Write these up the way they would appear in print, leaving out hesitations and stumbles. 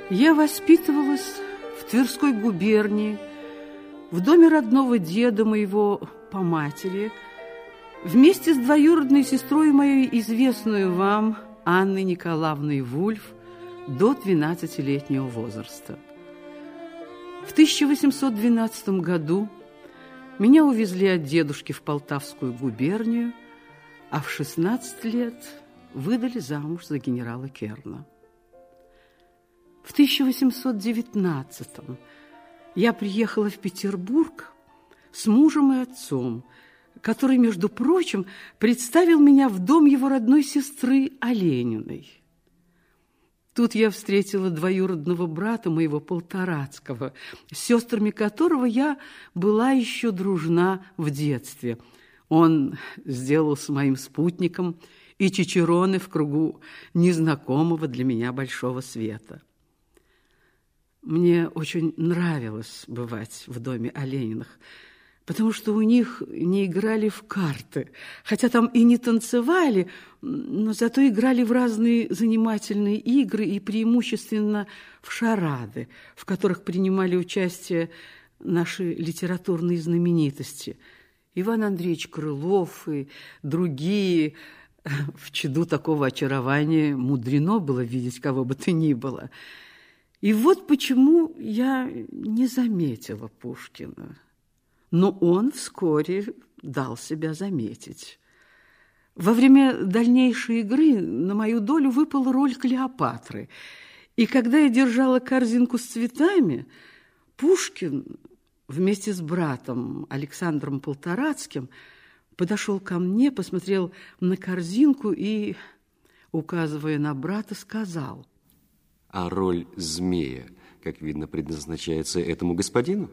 Я воспитывалась в Тверской губернии, в доме родного деда моего по матери, вместе с двоюродной сестрой моей, известную вам, Анной Николаевной Вульф, до 12-летнего возраста. В 1812 году меня увезли от дедушки в Полтавскую губернию, а в 16 лет выдали замуж за генерала Керна. В 1819-м я приехала в Петербург с мужем и отцом, который, между прочим, представил меня в дом его родной сестры Олениной. Тут я встретила двоюродного брата моего Полторацкого, с сестрами которого я была еще дружна в детстве. Он сделался моим спутником и чичероны в кругу незнакомого для меня большого света. Мне очень нравилось бывать в доме Олениных, потому что у них не играли в карты, хотя там и не танцевали, но зато играли в разные занимательные игры и преимущественно в шарады, в которых принимали участие наши литературные знаменитости. Иван Андреевич Крылов и другие. В чаду такого очарования мудрено было видеть кого бы то ни было. И вот почему я не заметила Пушкина. Но он вскоре дал себя заметить. Во время дальнейшей игры на мою долю выпала роль Клеопатры. И когда я держала корзинку с цветами, Пушкин вместе с братом Александром Полторацким подошел ко мне, посмотрел на корзинку и, указывая на брата, сказал: «А роль змея, как видно, предназначается этому господину?»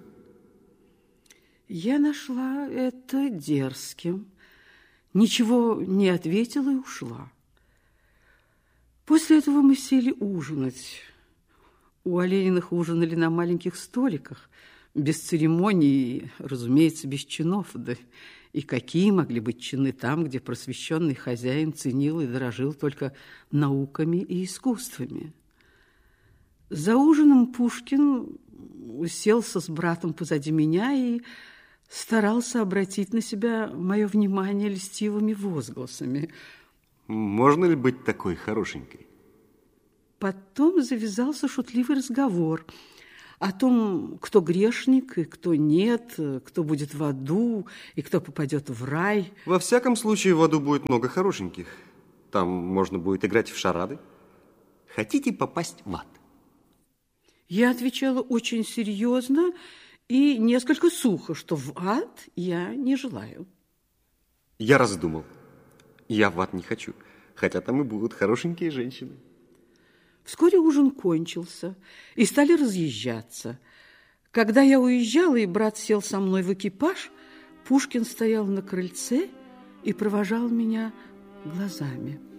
Я нашла это дерзким, ничего не ответила и ушла. После этого мы сели ужинать. У Олениных ужинали на маленьких столиках, без церемоний, разумеется, без чинов. Да и какие могли быть чины там, где просвещенный хозяин ценил и дорожил только науками и искусствами? За ужином Пушкин уселся с братом позади меня и старался обратить на себя мое внимание льстивыми возгласами. Можно ли быть такой хорошенькой? Потом завязался шутливый разговор о том, кто грешник и кто нет, кто будет в аду и кто попадет в рай. Во всяком случае, в аду будет много хорошеньких. Там можно будет играть в шарады. Хотите попасть в ад? Я отвечала очень серьезно и несколько сухо, что в ад я не желаю. Я раздумал. Я в ад не хочу, хотя там и будут хорошенькие женщины. Вскоре ужин кончился, и стали разъезжаться. Когда я уезжала, и брат сел со мной в экипаж, Пушкин стоял на крыльце и провожал меня глазами.